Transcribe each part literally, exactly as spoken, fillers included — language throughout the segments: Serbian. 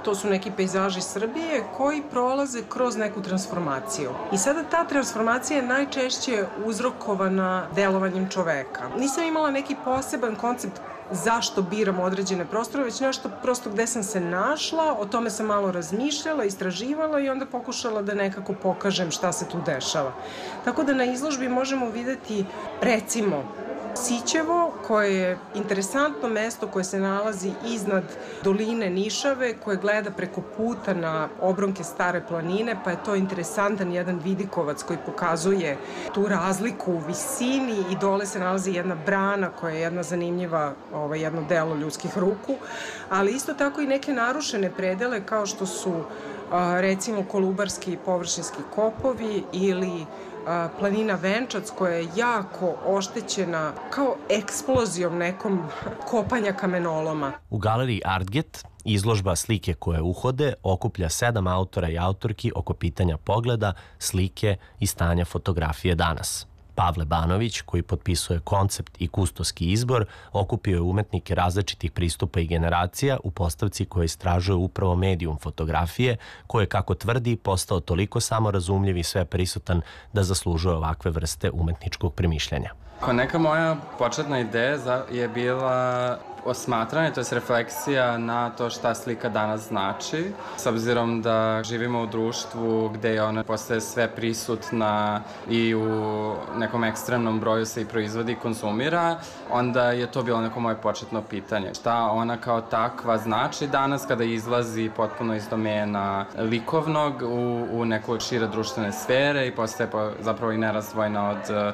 To su neki pejzaži Srbije koji prolaze kroz neku transformaciju. I sada ta transformacija je najčešće uzrokovana delovanjem čoveka. Nisam imala neki poseban koncept zašto biram određene prostore, već nešto prosto gde sam se našla, o tome sam malo razmišljala, istraživala i onda pokušala da nekako pokažem šta se tu dešava. Tako da na izložbi možemo videti, recimo, Sićevo, koje je interesantno mesto koje se nalazi iznad doline Nišave, koje gleda preko puta na obronke Stare planine, pa je to interesantan jedan vidikovac koji pokazuje tu razliku u visini i dole se nalazi jedna brana koja je jedna zanimljiva, ovaj, jedno delo ljudskih ruku, ali isto tako i neke narušene predele kao što su recimo Kolubarski površinski kopovi ili planina Venčac koja je jako oštećena kao eksplozijom nekom kopanja kamenoloma. U galeriji Artget izložba Slike koje uhode okuplja sedam autora i autorki oko pitanja pogleda, slike i stanja fotografije danas. Pavle Banović, koji potpisuje koncept i kustoski izbor, okupio je umetnike različitih pristupa i generacija u postavci koja istražuje upravo medijum fotografije, koji je, kako tvrdi, postao toliko samorazumljiv i sve prisutan da zaslužuje ovakve vrste umetničkog premišljanja. Neka moja početna ideja je bila osmatranje, to je refleksija na to šta slika danas znači. S obzirom da živimo u društvu gde je ona postaje sve prisutna i u nekom ekstremnom broju se i proizvodi i konzumira, onda je to bilo neko moje početno pitanje. Šta ona kao takva znači danas kada izlazi potpuno iz domena likovnog u, u nekoj šire društvene sfere i postaje zapravo i nerazdvojna od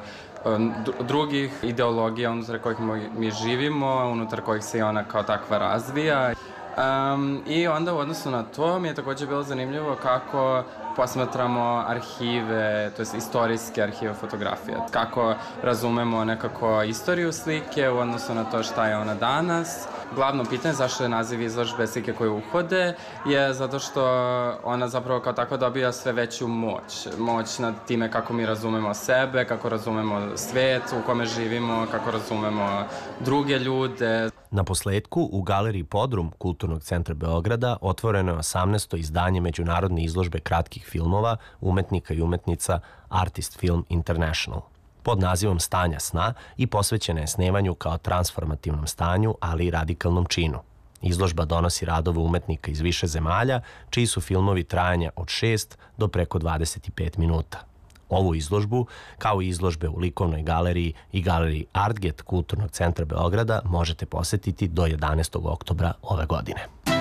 drugih ideologija unutar kojih mi živimo, unutar kojih se i ona kao takva razvija. Um, I onda u odnosu na to mi je takođe bilo zanimljivo kako posmatramo arhive, to je istorijske arhive fotografije. Kako razumemo nekako istoriju slike u odnosu na to šta je ona danas. Glavno pitanje zašto je naziv izložbe Slike koje uhode je zato što ona zapravo kao takva dobija sve veću moć. Moć nad time kako mi razumemo sebe, kako razumemo svet u kome živimo, kako razumemo druge ljude. Na posledku, u galeriji Podrum Kulturnog centra Beograda otvoreno je osamnaesto izdanje međunarodne izložbe kratkih filmova umetnika i umetnica Artist Film International pod nazivom Stanja sna i posvećena je snemanju kao transformativnom stanju, ali i radikalnom činu. Izložba donosi radove umetnika iz više zemalja, čiji su filmovi trajanja od šest do preko dvadeset pet minuta. Ovu izložbu, kao i izložbe u Likovnoj galeriji i galeriji Artget Kulturnog centra Beograda, možete posetiti do jedanaestog oktobra ove godine.